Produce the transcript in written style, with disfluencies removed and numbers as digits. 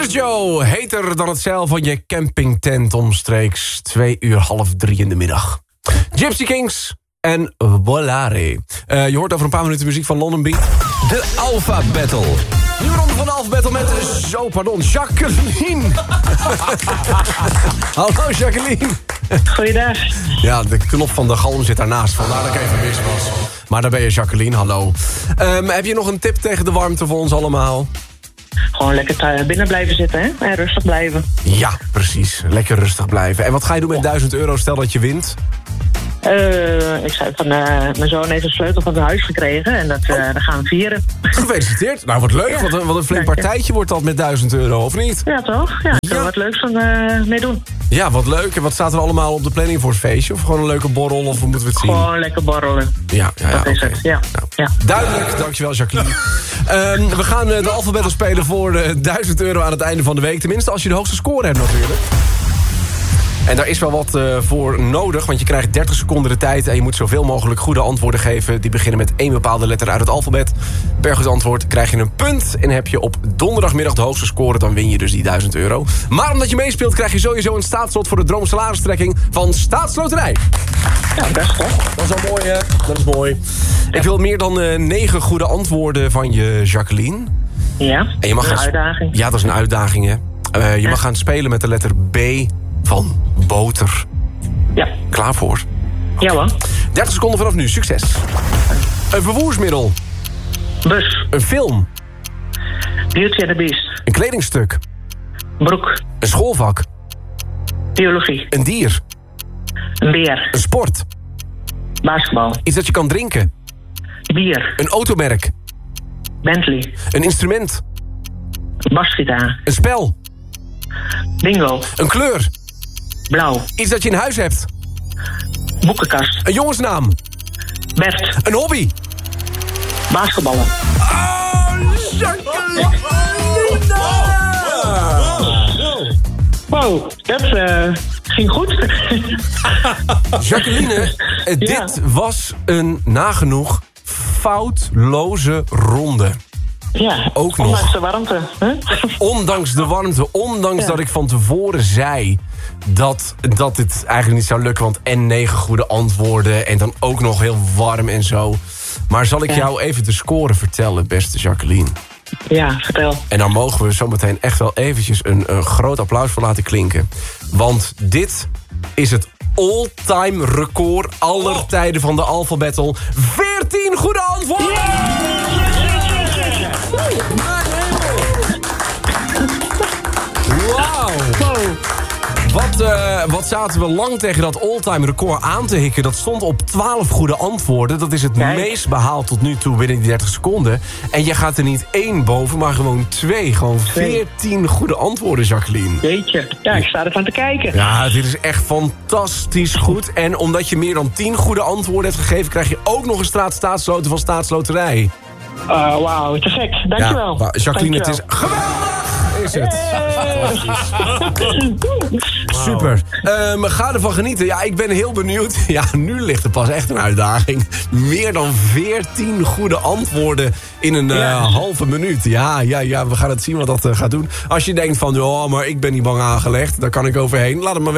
Joe, heter dan het zeil van je campingtent omstreeks 2:30 in de middag. Gypsy Kings en Volare. Je hoort over een paar minuten muziek van London Beat. De Alpha Battle. Nieuwe ronde van de Alpha Battle met, Jacqueline. Hallo Jacqueline. Goeiedag. Ja, de knop van de galm zit daarnaast, vandaar dat ik even mis was. Maar daar ben je Jacqueline, hallo. Heb je nog een tip tegen de warmte voor ons allemaal? Gewoon lekker binnen blijven zitten, hè? En rustig blijven. Ja, precies. Lekker rustig blijven. En wat ga je doen met €1000, stel dat je wint? Ik zei van, mijn zoon heeft een sleutel van zijn huis gekregen en dat gaan we vieren. Gefeliciteerd. Nou, wat leuk. Ja. Wat een flink partijtje wordt dat met €1000, of niet? Ja, toch? Ja, kunnen we wat leuks van mee doen. Ja, wat leuk. En wat staat er allemaal op de planning voor het feestje? Of gewoon een leuke borrel, of hoe moeten we het zien? Gewoon lekker borrelen. Ja, Dat is het, ja. Nou, Ja. duidelijk, dankjewel Jacqueline. We gaan de Alpha Battle spelen voor €1000 aan het einde van de week. Tenminste, als je de hoogste score hebt natuurlijk. En daar is wel wat voor nodig, want je krijgt 30 seconden de tijd... en je moet zoveel mogelijk goede antwoorden geven. Die beginnen met één bepaalde letter uit het alfabet. Per goed antwoord krijg je een punt. En heb je op donderdagmiddag de hoogste score... dan win je dus die €1000. Maar omdat je meespeelt krijg je sowieso een staatslot... voor de droomsalaristrekking van Staatsloterij. Ja, best toch? Dat is wel mooi, hè? Dat is mooi. Ja. Ik wil meer dan 9 goede antwoorden van je, Jacqueline. Ja, En je mag een uitdaging. Ja, dat is een uitdaging, hè? Je mag gaan spelen met de letter B... van boter. Ja. Klaar voor? Ja hoor. 30 seconden vanaf nu, succes. Een vervoersmiddel. Bus. Een film. Beauty and the Beast. Een kledingstuk. Broek. Een schoolvak. Biologie. Een dier. Een beer. Een sport. Basketbal. Iets dat je kan drinken. Bier. Een automerk. Bentley. Een instrument. Basgitaar. Een spel. Bingo. Een kleur. Blauw. Iets dat je in huis hebt. Boekenkast. Een jongensnaam. Bert. Een hobby. Basketballen. Oh, Jacqueline! Wow, dat ging goed. Jacqueline, dit was een nagenoeg foutloze ronde. Ja, ook nog. Ondanks de warmte. Hè? Ondanks de warmte, ondanks dat ik van tevoren zei... dat dit eigenlijk niet zou lukken, want en 9 goede antwoorden... en dan ook nog heel warm en zo. Maar zal ik jou even de score vertellen, beste Jacqueline? Ja, vertel. En dan mogen we zometeen echt wel eventjes een groot applaus voor laten klinken. Want dit is het all-time record aller tijden van de Alpha Battle. 14 goede antwoorden! Wauw! Wat zaten we lang tegen dat all-time record aan te hikken. Dat stond op 12 goede antwoorden. Dat is het meest behaald tot nu toe binnen die 30 seconden. En je gaat er niet 1 boven, maar gewoon 2. Gewoon 14 goede antwoorden, Jacqueline. Jeetje, ja, ik sta ervan te kijken. Ja, dit is echt fantastisch goed. En omdat je meer dan 10 goede antwoorden hebt gegeven... krijg je ook nog een staatsloten van Staatsloterij. Wauw, te gek. Dankjewel. Ja, Jacqueline, dankjewel. het is geweldig! Is het. Super. Ga ervan genieten. Ja, ik ben heel benieuwd. Ja, nu ligt er pas echt een uitdaging. Meer dan 14 goede antwoorden in een halve minuut. Ja, we gaan het zien wat dat gaat doen. Als je denkt van, maar ik ben niet bang aangelegd, daar kan ik overheen. Laat het maar weten.